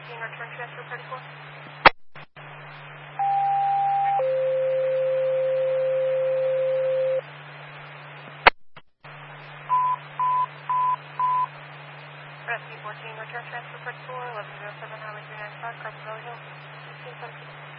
return transfer 34. Rescue 14, return transfer 34, 1107 Highway 395, Carson Valley Hill, 1617.